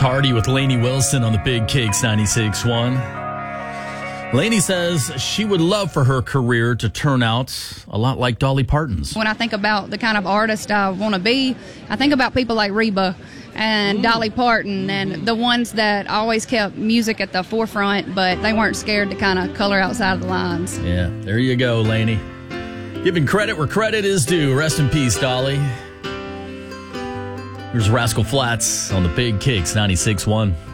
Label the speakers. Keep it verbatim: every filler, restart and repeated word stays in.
Speaker 1: Tardy with Lainey Wilson on the Big Cakes ninety-six point one. Lainey says she would love for her career to turn out a lot like Dolly Parton's.
Speaker 2: When I think about the kind of artist I want to be, I think about people like Reba and Ooh. Dolly Parton and the ones that always kept music at the forefront, but they weren't scared to kind of color outside of the lines.
Speaker 1: Yeah, there you go, Lainey. Giving credit where credit is due. Rest in peace, Dolly. Here's Rascal Flatts on the Big Cakes ninety-six point one.